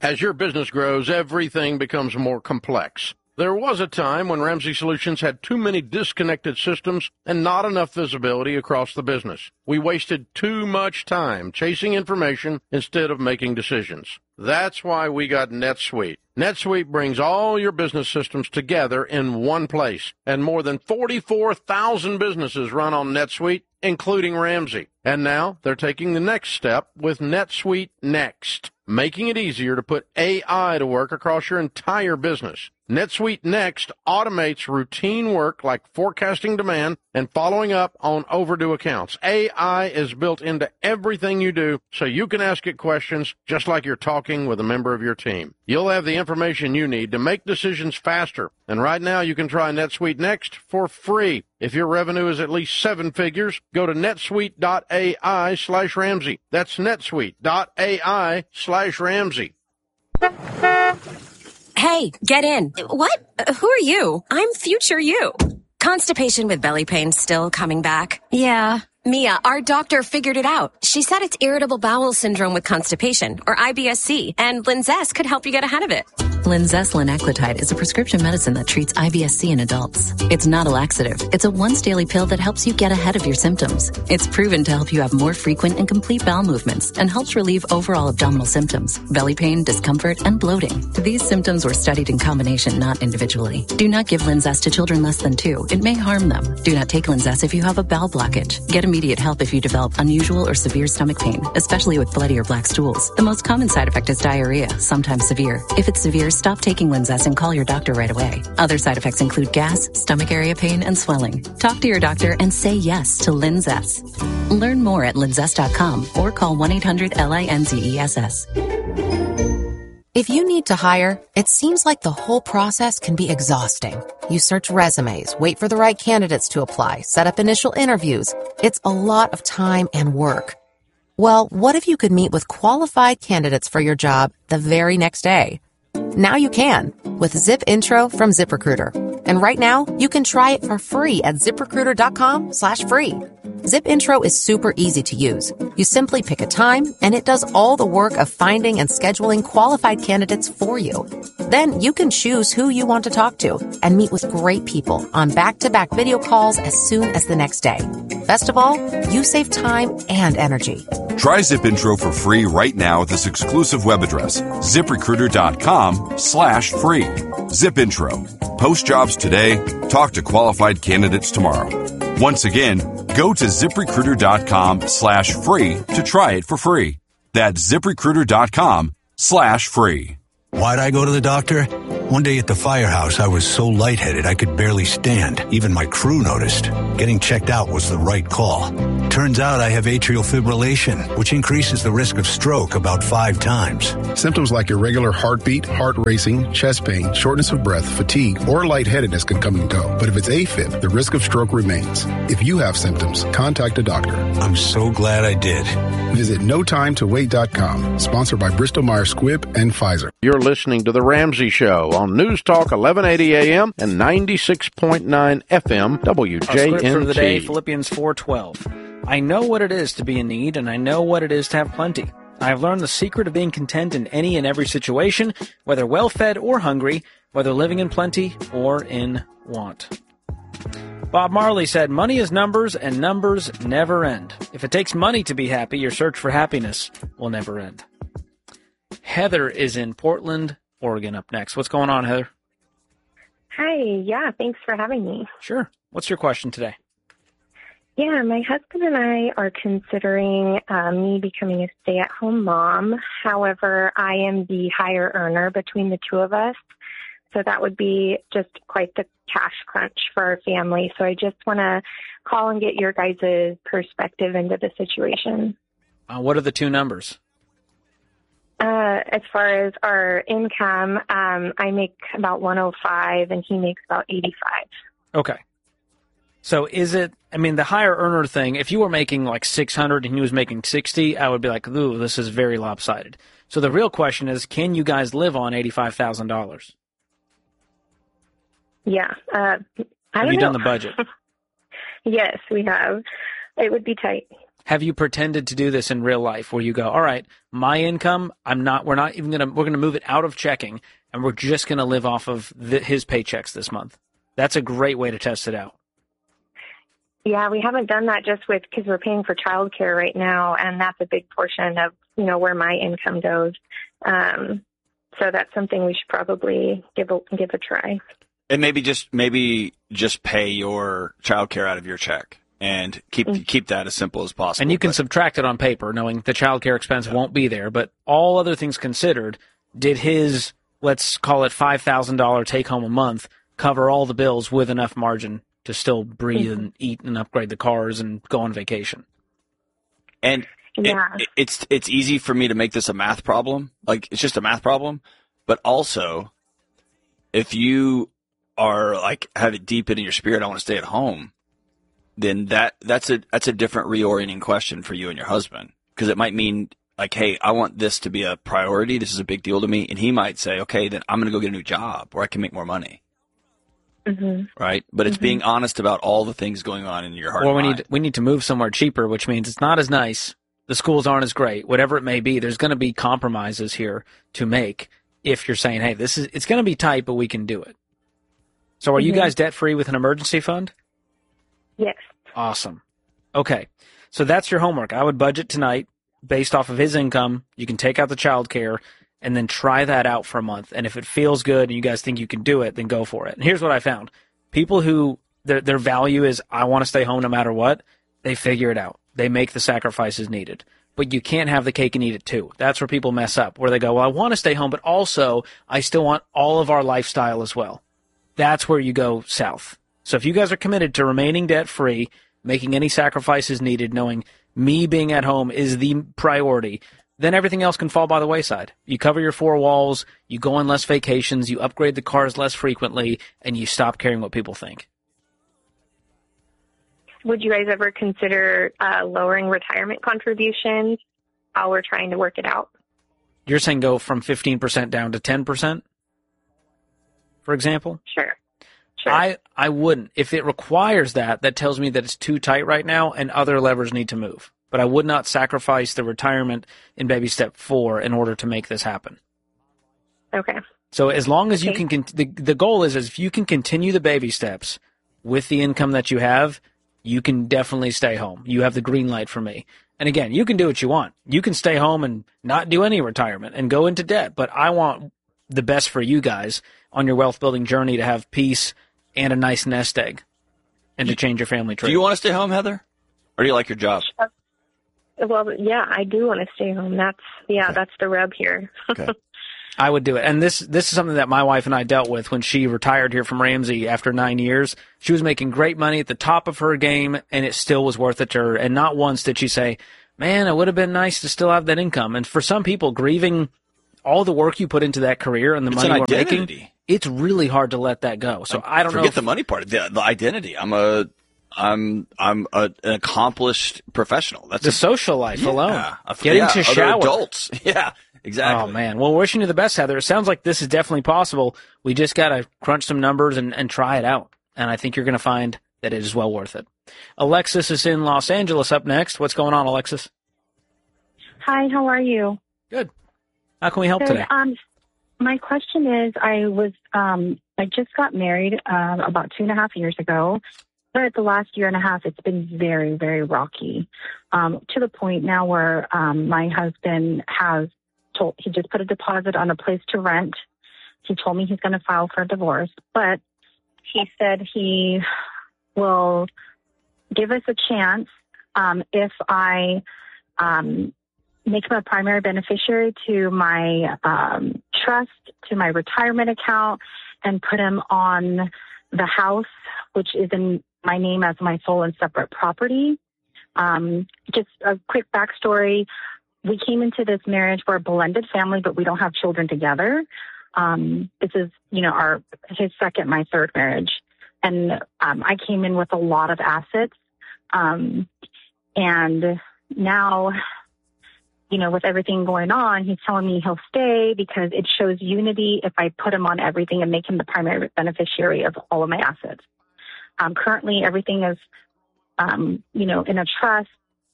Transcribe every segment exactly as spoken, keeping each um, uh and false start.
As your business grows, everything becomes more complex. There was a time when Ramsey Solutions had too many disconnected systems and not enough visibility across the business. We wasted too much time chasing information instead of making decisions. That's why we got NetSuite. NetSuite brings all your business systems together in one place, and more than forty-four thousand businesses run on NetSuite, including Ramsey. And now they're taking the next step with NetSuite Next, making it easier to put A I to work across your entire business. NetSuite Next automates routine work like forecasting demand and following up on overdue accounts. A I is built into everything you do, so you can ask it questions just like you're talking with a member of your team. You'll have the information you need to make decisions faster. And right now you can try NetSuite Next for free. If your revenue is at least seven figures, go to netsuite.ai slash Ramsey. That's netsuite.ai slash Ramsey. Hey, get in. What? Uh, who are you? I'm future you. Constipation with belly pain still coming back? Yeah. Mia, our doctor figured it out. She said it's irritable bowel syndrome with constipation, or I B S C, and Linzess could help you get ahead of it. Linzess linaclotide is a prescription medicine that treats I B S C in adults. It's not a laxative. It's a once-daily pill that helps you get ahead of your symptoms. It's proven to help you have more frequent and complete bowel movements and helps relieve overall abdominal symptoms, belly pain, discomfort, and bloating. These symptoms were studied in combination, not individually. Do not give Linzess to children less than two. It may harm them. Do not take Linzess if you have a bowel blockage. Get immediate help if you develop unusual or severe stomach pain, especially with bloody or black stools. The most common side effect is diarrhea, sometimes severe. If it's severe, stop taking Linzess and call your doctor right away. Other side effects include gas, stomach area pain, and swelling. Talk to your doctor and say yes to Linzess. Learn more at linzess dot com or call one eight hundred L I N Z E S S. If you need to hire, it seems like the whole process can be exhausting. You search resumes, wait for the right candidates to apply, set up initial interviews. It's a lot of time and work. Well, what if you could meet with qualified candidates for your job the very next day? Now you can with Zip Intro from ZipRecruiter. And right now, you can try it for free at ZipRecruiter.com slash free. Zip Intro is super easy to use. You simply pick a time, and it does all the work of finding and scheduling qualified candidates for you. Then you can choose who you want to talk to and meet with great people on back-to-back video calls as soon as the next day. Best of all, you save time and energy. Try Zip Intro for free right now at this exclusive web address, ZipRecruiter.com slash free. Zip Intro. Post jobs today. Talk to qualified candidates tomorrow. Once again, go to ZipRecruiter.com slash free to try it for free. That's ZipRecruiter.com slash free. Why'd I go to the doctor? One day at the firehouse, I was so lightheaded I could barely stand. Even my crew noticed. Getting checked out was the right call. Turns out I have atrial fibrillation, which increases the risk of stroke about five times. Symptoms like irregular heartbeat, heart racing, chest pain, shortness of breath, fatigue, or lightheadedness can come and go. But if it's AFib, the risk of stroke remains. If you have symptoms, contact a doctor. I'm so glad I did. Visit no time to wait dot com, sponsored by Bristol Myers Squibb and Pfizer. You're listening to The Ramsey Show on News Talk eleven eighty A M and ninety-six point nine F M W J N T. Our script for the day, Philippians four twelve. I know what it is to be in need, and I know what it is to have plenty. I have learned the secret of being content in any and every situation, whether well-fed or hungry, whether living in plenty or in want. Bob Marley said, money is numbers, and numbers never end. If it takes money to be happy, your search for happiness will never end. Heather is in Portland, Oregon, up next. What's going on, Heather? Hi, yeah, thanks for having me. Sure. What's your question today? Yeah, my husband and I are considering uh, me becoming a stay-at-home mom. However, I am the higher earner between the two of us, so that would be just quite the cash crunch for our family. So I just want to call and get your guys' perspective into the situation. Uh, what are the two numbers? Uh, as far as our income, um, I make about one oh five and he makes about eighty-five. Okay. So is it, I mean, the higher earner thing, if you were making like six hundred and he was making sixty, I would be like, ooh, this is very lopsided. So the real question is, can you guys live on eighty-five thousand dollars? Yeah. Uh, I have don't you know. done the budget? Yes, we have. It would be tight. Have you pretended to do this in real life where you go, all right, my income, I'm not, we're not even going to, we're going to move it out of checking and we're just going to live off of the, his paychecks this month. That's a great way to test it out. Yeah, we haven't done that just with, because we're paying for childcare right now, and that's a big portion of, you know, where my income goes. Um, so that's something we should probably give a, give a try. And maybe just, maybe just pay your childcare out of your check. And keep mm-hmm. keep that as simple as possible. And you can but, subtract it on paper, knowing the child care expense yeah. won't be there. But all other things considered, did his, let's call it five thousand dollars take-home a month, cover all the bills with enough margin to still breathe mm-hmm. and eat and upgrade the cars and go on vacation? And yeah. it, it's it's easy for me to make this a math problem. Like, it's just a math problem. But also, if you are, like, have it deep in your spirit, I want to stay at home, then that that's a that's a different reorienting question for you and your husband, because it might mean like, hey, I want this to be a priority. This is a big deal to me, and he might say, okay, then I'm going to go get a new job where I can make more money. Mm-hmm. Right, but it's mm-hmm. being honest about all the things going on in your heart. Or we and need we need to move somewhere cheaper, which means it's not as nice. The schools aren't as great. Whatever it may be, there's going to be compromises here to make. If you're saying, hey, this is it's going to be tight, but we can do it. So, are mm-hmm. you guys debt free with an emergency fund? Yes. Awesome. Okay. So that's your homework. I would budget tonight based off of his income. You can take out the child care and then try that out for a month. And if it feels good and you guys think you can do it, then go for it. And here's what I found. People who their their value is, I want to stay home no matter what, they figure it out. They make the sacrifices needed. But you can't have the cake and eat it too. That's where people mess up, where they go, well, I want to stay home, but also I still want all of our lifestyle as well. That's where you go south. So if you guys are committed to remaining debt-free, making any sacrifices needed, knowing me being at home is the priority, then everything else can fall by the wayside. You cover your four walls, you go on less vacations, you upgrade the cars less frequently, and you stop caring what people think. Would you guys ever consider uh, lowering retirement contributions while we're trying to work it out? You're saying go from fifteen percent down to ten percent, for example? Sure. Sure. I, I wouldn't. If it requires that, that tells me that it's too tight right now and other levers need to move. But I would not sacrifice the retirement in baby step four in order to make this happen. Okay. So as long as okay. you can, the, the goal is, is if you can continue the baby steps with the income that you have, you can definitely stay home. You have the green light from me. And again, you can do what you want. You can stay home and not do any retirement and go into debt. But I want the best for you guys on your wealth building journey to have peace and a nice nest egg, and to change your family tree. Do you want to stay home, Heather? Or do you like your job? Uh, well, yeah, I do want to stay home. That's, yeah, okay. That's the rub here. Okay. I would do it. And this this is something that my wife and I dealt with when she retired here from Ramsey after nine years. She was making great money at the top of her game, and it still was worth it to her. And not once did she say, man, it would have been nice to still have that income. And for some people, grieving all the work you put into that career and the it's money an we're identity. making, it's really hard to let that go. So I don't Forget know. Forget the money part. The, the identity. I'm a, I'm, I'm a, an accomplished professional. That's the a, social life yeah, alone. A, Getting yeah, to other shower. Adults. Yeah, exactly. Oh man. Well, wishing you the best, Heather. It sounds like this is definitely possible. We just got to crunch some numbers and, and try it out. And I think you're going to find that it is well worth it. Alexis is in Los Angeles up next. What's going on, Alexis? Hi, how are you? Good. How can we help Good. today? Um, my question is, I was, um, I just got married um, about two and a half years ago, but the last year and a half, it's been very, very rocky, um, to the point now where um, my husband has told, he just put a deposit on a place to rent. He told me he's going to file for a divorce, but he said he will give us a chance um, if I um, make him a primary beneficiary to my um, trust, to my retirement account, and put him on the house, which is in my name as my sole and separate property. Um, just a quick backstory. We came into this marriage, we're a blended family, but we don't have children together. Um, this is, you know, our, his second, my third marriage. And um, I came in with a lot of assets. Um, and now, you know, with everything going on, he's telling me he'll stay because it shows unity if I put him on everything and make him the primary beneficiary of all of my assets. Um, currently, everything is, um, you know, in a trust.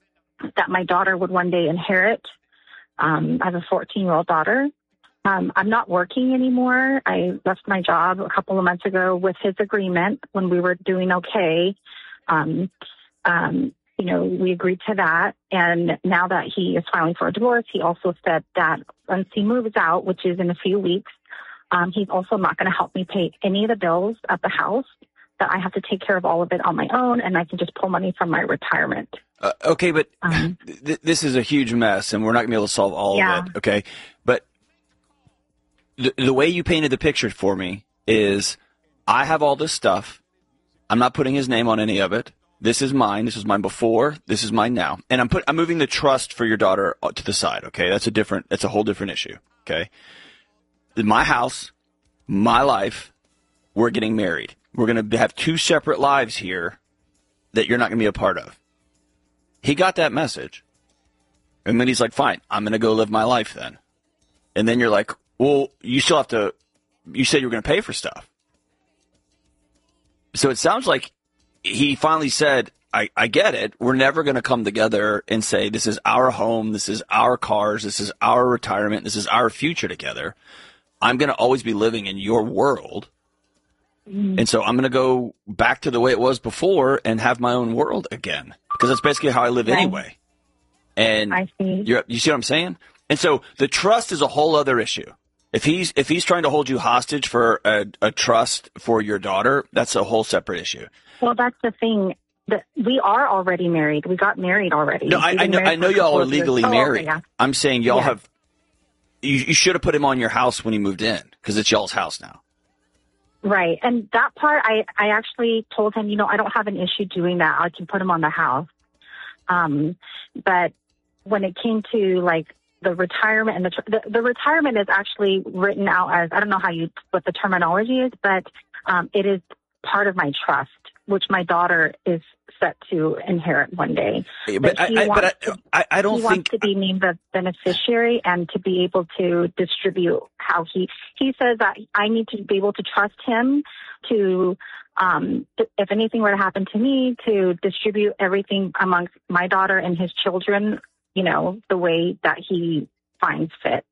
that my daughter would one day inherit. Um, I have a fourteen-year-old daughter. Um, I'm not working anymore. I left my job a couple of months ago with his agreement when we were doing okay. Um, um, you know, we agreed to that. And now that he is filing for a divorce, he also said that once he moves out, which is in a few weeks, um, he's also not going to help me pay any of the bills at the house, that I have to take care of all of it on my own, and I can just pull money from my retirement. Uh, okay, but um, th- this is a huge mess, and we're not going to be able to solve all yeah. of it, okay? But the, the way you painted the picture for me is I have all this stuff. I'm not putting his name on any of it. This is mine. This is mine before. This is mine now. And I'm put, I'm moving the trust for your daughter to the side, okay? That's a different, that's a whole different issue, okay? My house, my life, we're getting married. We're going to have two separate lives here that you're not going to be a part of. He got that message. And then he's like, fine, I'm going to go live my life then. And then you're like, well, you still have to, you said you were going to pay for stuff. So it sounds like he finally said, I, I get it. We're never going to come together and say, this is our home. This is our cars. This is our retirement. This is our future together. I'm going to always be living in your world. Mm. And so I'm going to go back to the way it was before and have my own world again. Because that's basically how I live right. anyway. And I see. You're, you see what I'm saying? And so the trust is a whole other issue. If he's if he's trying to hold you hostage for a, a trust for your daughter, that's a whole separate issue. Well, that's the thing. That we are already married. We got married already. No, I, I know. I know y'all are legally years. married. Oh, okay, yeah. I'm saying y'all yeah. have. You, you should have put him on your house when he moved in because it's y'all's house now. Right, and that part, I I actually told him, you know, I don't have an issue doing that. I can put him on the house. Um, but when it came to like the retirement and the, the the retirement is actually written out as, I don't know how you what the terminology is, but um, it is part of my trust, which my daughter is set to inherit one day. But, but I, I, but I, to, I, I don't he think wants to be named the beneficiary and to be able to distribute how he he says that I need to be able to trust him to. Um, if anything were to happen to me, to distribute everything amongst my daughter and his children, you know, the way that he finds fit.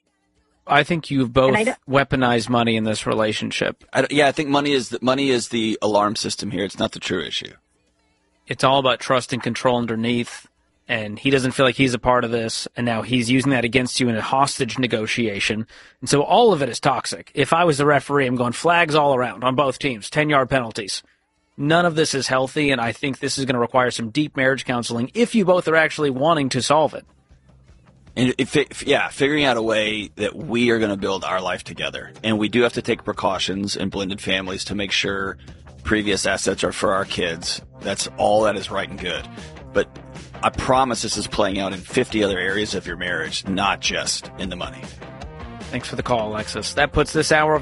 I think you've both weaponized money in this relationship. I, yeah, I think money is the, money is the alarm system here. It's not the true issue. It's all about trust and control underneath, and he doesn't feel like he's a part of this, and now he's using that against you in a hostage negotiation. And so all of it is toxic. If I was the referee, I'm going flags all around on both teams, ten-yard penalties. None of this is healthy, and I think this is going to require some deep marriage counseling if you both are actually wanting to solve it. And if it, yeah, figuring out a way that we are going to build our life together. And we do have to take precautions in blended families to make sure previous assets are for our kids. That's all that is right and good. But I promise this is playing out in fifty other areas of your marriage, not just in the money. Thanks for the call, Alexis. That puts this hour of